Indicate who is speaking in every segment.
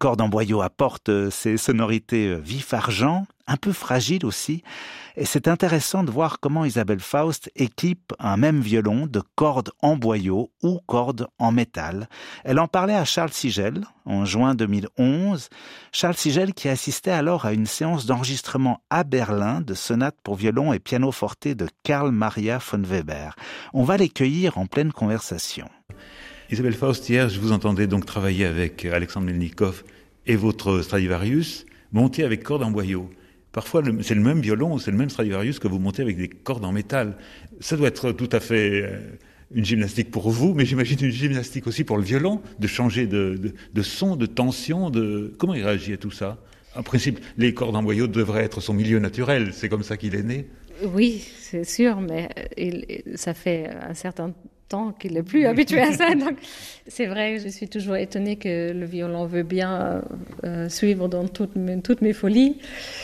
Speaker 1: cordes en boyau apportent ces sonorités vif-argent, un peu fragiles aussi. Et c'est intéressant de voir comment Isabelle Faust équipe un même violon de cordes en boyau ou cordes en métal. Elle en parlait à Charles Sigel en juin 2011. Charles Sigel qui assistait alors à une séance d'enregistrement à Berlin de sonates pour violon et pianoforte de Carl Maria von Weber. On va les cueillir en pleine conversation.
Speaker 2: Isabelle Faust, hier, je vous entendais donc travailler avec Alexandre Melnikov et votre Stradivarius, monté avec cordes en boyau. Parfois, c'est le même violon, c'est le même Stradivarius que vous montez avec des cordes en métal. Ça doit être tout à fait une gymnastique pour vous, mais j'imagine une gymnastique aussi pour le violon, de changer de son, de tension, Comment il réagit à tout ça ? En principe, les cordes en boyau devraient être son milieu naturel, c'est comme ça qu'il est né.
Speaker 3: Oui, c'est sûr, mais ça fait un certain temps qu'il n'est plus habitué à ça. Donc, c'est vrai, je suis toujours étonnée que le violon veut bien suivre dans toutes mes folies.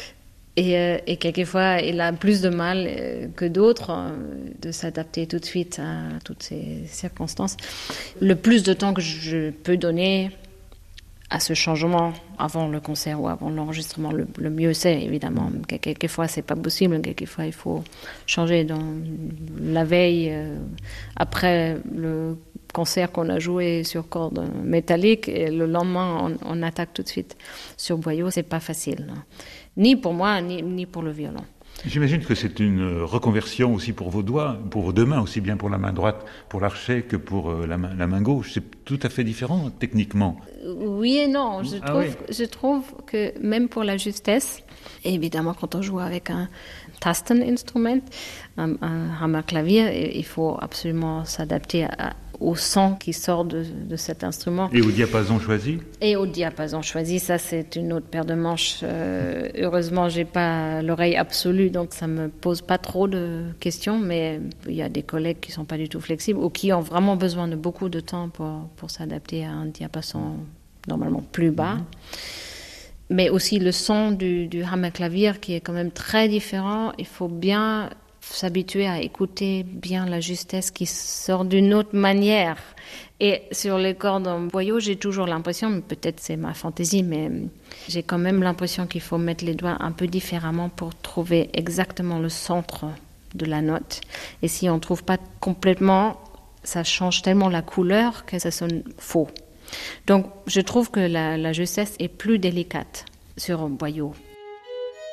Speaker 3: Et quelquefois, il a plus de mal que d'autres de s'adapter tout de suite à toutes ces circonstances. Le plus de temps que je peux donner à ce changement avant le concert ou avant l'enregistrement, le mieux c'est, évidemment. Quelquefois, c'est pas possible. Quelquefois, il faut changer dans la veille, après le concert qu'on a joué sur cordes métalliques, et le lendemain, on attaque tout de suite sur boyau. C'est pas facile, ni pour moi, ni pour le violon.
Speaker 2: J'imagine que c'est une reconversion aussi pour vos doigts, pour vos deux mains, aussi bien pour la main droite, pour l'archet, que pour la main gauche. C'est tout à fait différent, techniquement.
Speaker 3: Oui et non. Je trouve que même pour la justesse, évidemment, quand on joue avec un Tasteninstrument, un hammerklavier, il faut absolument s'adapter au son qui sort de cet instrument.
Speaker 2: Et au diapason choisi ?
Speaker 3: Et au diapason choisi, ça c'est une autre paire de manches. Heureusement, j'ai pas l'oreille absolue, donc ça me pose pas trop de questions, mais il y a des collègues qui sont pas du tout flexibles ou qui ont vraiment besoin de beaucoup de temps pour s'adapter à un diapason normalement plus bas. Mais aussi le son du hammerklavier qui est quand même très différent. Il faut bien s'habituer à écouter bien la justesse qui sort d'une autre manière. Et sur les cordes en boyau, j'ai toujours l'impression, peut-être c'est ma fantaisie, mais j'ai quand même l'impression qu'il faut mettre les doigts un peu différemment pour trouver exactement le centre de la note. Et si on ne trouve pas complètement, ça change tellement la couleur que ça sonne faux. Donc je trouve que la justesse est plus délicate sur un boyau.